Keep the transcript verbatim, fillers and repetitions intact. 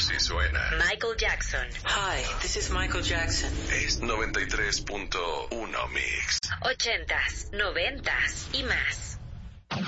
Así suena Michael Jackson. Hi, this is Michael Jackson. Es noventa y tres punto uno Mix. Ochentas, noventas y más.